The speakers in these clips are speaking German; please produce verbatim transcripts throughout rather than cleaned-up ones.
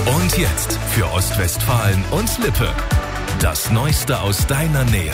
Und jetzt für Ostwestfalen und Lippe. Das Neueste aus deiner Nähe.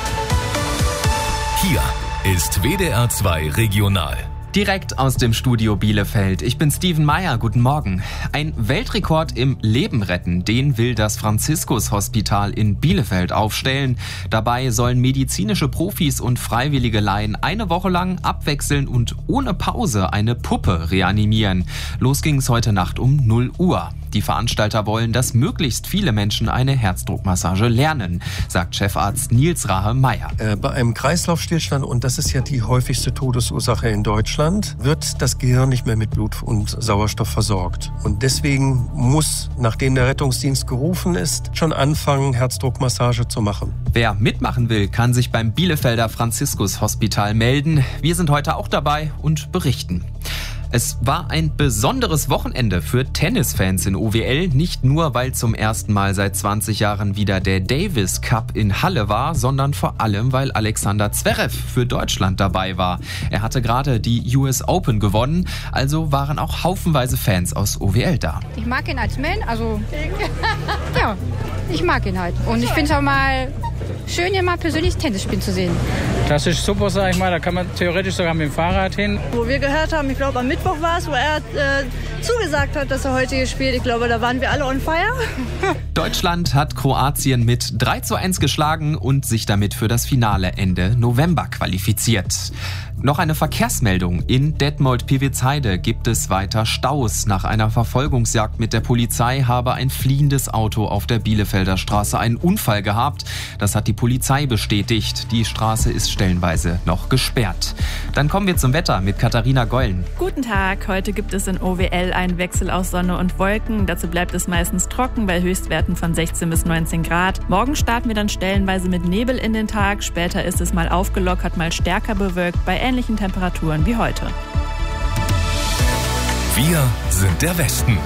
Hier ist W D R zwei Regional. Direkt aus dem Studio Bielefeld. Ich bin Steven Meyer. Guten Morgen. Ein Weltrekord im Leben retten, den will das Franziskus-Hospital in Bielefeld aufstellen. Dabei sollen medizinische Profis und freiwillige Laien eine Woche lang abwechselnd und ohne Pause eine Puppe reanimieren. Los ging's heute Nacht um null Uhr. Die Veranstalter wollen, dass möglichst viele Menschen eine Herzdruckmassage lernen, sagt Chefarzt Nils Rahe-Meyer. Äh, bei einem Kreislaufstillstand, und das ist ja die häufigste Todesursache in Deutschland, wird das Gehirn nicht mehr mit Blut und Sauerstoff versorgt. Und deswegen muss, nachdem der Rettungsdienst gerufen ist, schon anfangen, Herzdruckmassage zu machen. Wer mitmachen will, kann sich beim Bielefelder Franziskus-Hospital melden. Wir sind heute auch dabei und berichten. Es war ein besonderes Wochenende für Tennisfans in O W L, nicht nur, weil zum ersten Mal seit zwanzig Jahren wieder der Davis Cup in Halle war, sondern vor allem, weil Alexander Zverev für Deutschland dabei war. Er hatte gerade die U S Open gewonnen, also waren auch haufenweise Fans aus O W L da. Ich mag ihn als Mann, also ja, ich mag ihn halt. Und ich finde es auch mal schön, hier mal persönlich Tennis spielen zu sehen. Das ist super, sag ich mal, da kann man theoretisch sogar mit dem Fahrrad hin. Wo wir gehört haben, ich glaube am Mittwoch war es, wo er äh, zugesagt hat, dass er heute hier spielt. Ich glaube, da waren wir alle on fire. Deutschland hat Kroatien mit drei zu eins geschlagen und sich damit für das Finale Ende November qualifiziert. Noch eine Verkehrsmeldung. In Detmold-Piwitzheide gibt es weiter Staus. Nach einer Verfolgungsjagd mit der Polizei habe ein fliehendes Auto auf der Bielefelder Straße einen Unfall gehabt. Das hat die Polizei bestätigt. Die Straße ist stellenweise noch gesperrt. Dann kommen wir zum Wetter mit Katharina Gollen. Guten Tag. Heute gibt es in O W L einen Wechsel aus Sonne und Wolken. Dazu bleibt es meistens trocken bei Höchstwerten von sechzehn bis neunzehn Grad. Morgen starten wir dann stellenweise mit Nebel in den Tag. Später ist es mal aufgelockert, mal stärker bewölkt bei ähnlichen Temperaturen wie heute. Wir sind der Westen.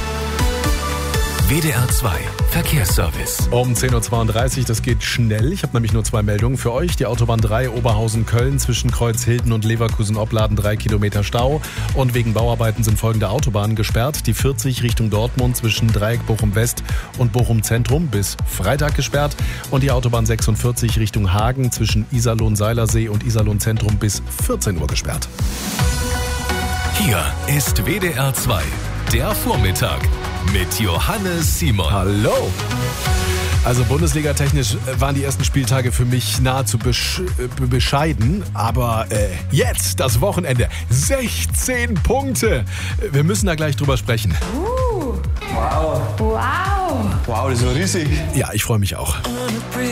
W D R zwei Verkehrsservice. Um zehn Uhr zweiunddreißig, das geht schnell. Ich habe nämlich nur zwei Meldungen für euch. Die Autobahn drei Oberhausen-Köln zwischen Kreuzhilden und Leverkusen-Opladen drei Kilometer Stau. Und wegen Bauarbeiten sind folgende Autobahnen gesperrt. Die vierzig Richtung Dortmund zwischen Dreieck Bochum-West und Bochum-Zentrum bis Freitag gesperrt. Und die Autobahn sechsundvierzig Richtung Hagen zwischen Iserlohn-Seilersee und Iserlohn-Zentrum bis vierzehn Uhr gesperrt. Hier ist W D R zwei, der Vormittag mit Johannes Simon. Hallo! Also bundesliga-technisch waren die ersten Spieltage für mich nahezu besch- äh, bescheiden. Aber äh, jetzt, das Wochenende, sechzehn Punkte. Wir müssen da gleich drüber sprechen. Uh, wow. Wow. Wow, das ist so riesig. Ja, ich freue mich auch.